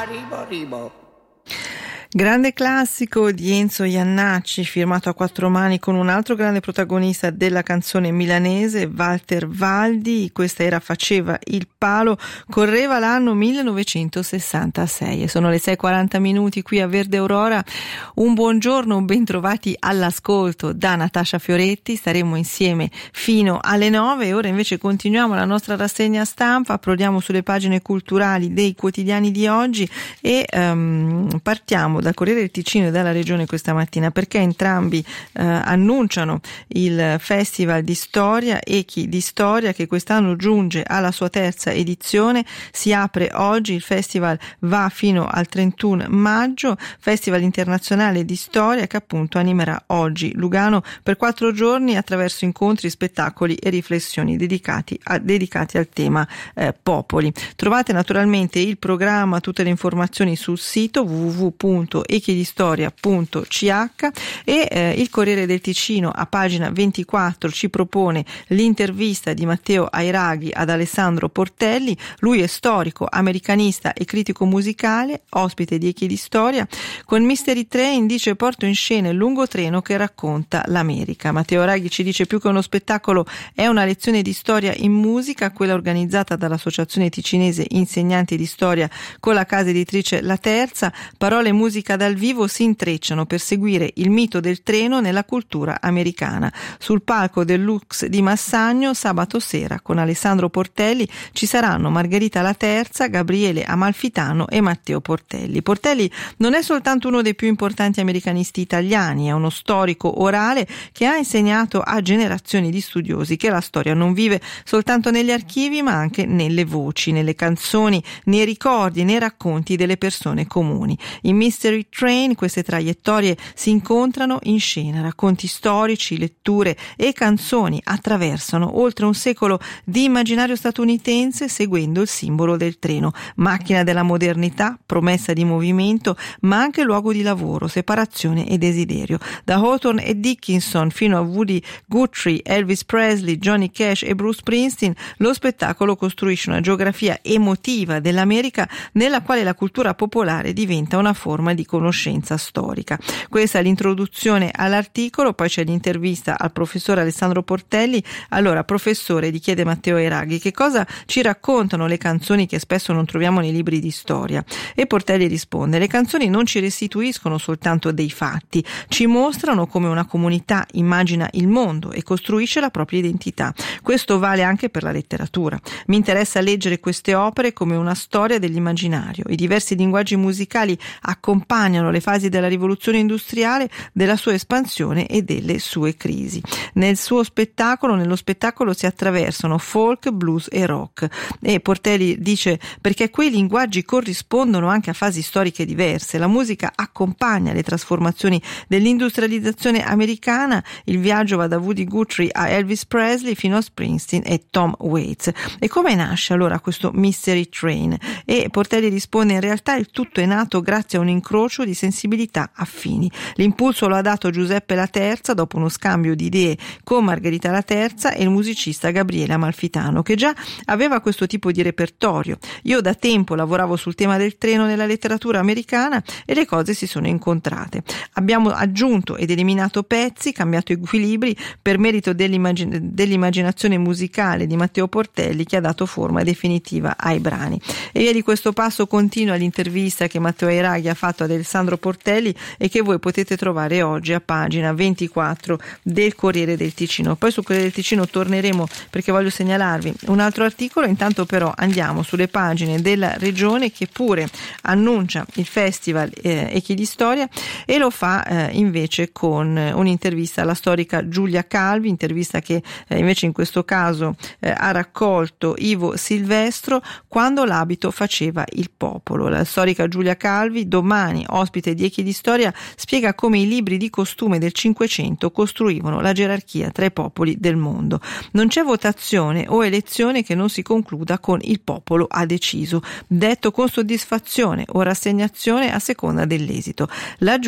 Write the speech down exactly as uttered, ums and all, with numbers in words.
Arrivo, arrivo. Grande classico di Enzo Jannacci, firmato a quattro mani con un altro grande protagonista della canzone milanese, Walter Valdi. Questa era Faceva il palo, correva l'anno millenovecentosessantasei e sono le sei e quaranta minuti qui a Verde Aurora. Un buongiorno, un ben trovati all'ascolto da Natascia Fioretti. Staremo insieme fino alle nove e ora invece continuiamo la nostra rassegna stampa, approdiamo sulle pagine culturali dei quotidiani di oggi e um, partiamo dal Corriere del Ticino e dalla Regione questa mattina, perché entrambi eh, annunciano il Festival di Storia, Echi di Storia, che quest'anno giunge alla sua terza edizione. Si apre oggi, il festival va fino al trentuno maggio, Festival internazionale di storia che appunto animerà oggi Lugano per quattro giorni attraverso incontri, spettacoli e riflessioni dedicati, a, dedicati al tema eh, popoli. Trovate naturalmente il programma, tutte le informazioni sul sito w w w punto echidistoria punto c h e eh, il Corriere del Ticino a pagina ventiquattro ci propone l'intervista di Matteo Airaghi ad Alessandro Portelli. Lui è storico, americanista e critico musicale, ospite di Echidistoria. Con Mystery Train dice: porto in scena il lungo treno che racconta l'America. Matteo Airaghi ci dice: più che uno spettacolo è una lezione di storia in musica, quella organizzata dall'Associazione Ticinese Insegnanti di Storia con la casa editrice La Terza. Parole e musica dal vivo si intrecciano per seguire il mito del treno nella cultura americana. Sul palco del Lux di Massagno sabato sera con Alessandro Portelli ci saranno Margherita La Terza, Gabriele Amalfitano e Matteo Portelli. Portelli non è soltanto uno dei più importanti americanisti italiani, è uno storico orale che ha insegnato a generazioni di studiosi che la storia non vive soltanto negli archivi ma anche nelle voci, nelle canzoni, nei ricordi e nei racconti delle persone comuni. In Mystery Train queste traiettorie si incontrano in scena, racconti storici, letture e canzoni attraversano oltre un secolo di immaginario statunitense seguendo il simbolo del treno, macchina della modernità, promessa di movimento ma anche luogo di lavoro, separazione e desiderio. Da Hawthorne e Dickinson fino a Woody Guthrie, Elvis Presley, Johnny Cash e Bruce Springsteen, lo spettacolo costruisce una geografia emotiva dell'America nella quale la cultura popolare diventa una forma di conoscenza storica. Questa è l'introduzione all'articolo, poi c'è l'intervista al professore Alessandro Portelli. Allora, professore, gli chiede Matteo Airaghi, che cosa ci raccontano le canzoni che spesso non troviamo nei libri di storia? E Portelli risponde: le canzoni non ci restituiscono soltanto dei fatti, ci mostrano come una comunità immagina il mondo e costruisce la propria identità. Questo vale anche per la letteratura. Mi interessa leggere queste opere come una storia dell'immaginario. I diversi linguaggi musicali accompagnano le fasi della rivoluzione industriale, della sua espansione e delle sue crisi. Nel suo spettacolo, nello spettacolo si attraversano folk, blues e rock. E Portelli dice: perché quei linguaggi corrispondono anche a fasi storiche diverse. La musica accompagna le trasformazioni dell'industrializzazione americana. Il viaggio va da Woody Guthrie a Elvis Presley fino a Springsteen e Tom Waits. E come nasce allora questo Mystery Train? E Portelli risponde: in realtà il tutto è nato grazie a un incrocio di sensibilità affini. L'impulso lo ha dato Giuseppe La Terza dopo uno scambio di idee con Margherita La Terza e il musicista Gabriele Amalfitano, che già aveva questo tipo di repertorio. Io da tempo lavoravo sul tema del treno nella letteratura americana e le cose si sono incontrate. Abbiamo aggiunto ed eliminato pezzi, cambiato equilibri per merito dell'immagin- dell'immaginazione musicale di Matteo Portelli, che ha dato forma definitiva ai brani. E via di questo passo continua l'intervista che Matteo Airaghi ha fatto ad Alessandro Portelli e che voi potete trovare oggi a pagina ventiquattro del Corriere del Ticino. Poi sul Corriere del Ticino torneremo perché voglio segnalarvi un altro articolo. Intanto però andiamo sulle pagine della Regione, che pure annuncia il Festival eh, Echidistoria e lo fa eh, invece con un'intervista alla storica Giulia Calvi, intervista che eh, invece in questo caso eh, ha raccolto Ivo Silvestro, Quando l'abito faceva il popolo. La storica Giulia Calvi, domani ospite di Echidistoria, spiega come i libri di costume del Cinquecento costruivano la gerarchia tra i popoli del mondo. Non c'è votazione o elezione che non si concluda con il popolo ha deciso, detto con soddisfazione o rassegnazione a seconda dell'esito. La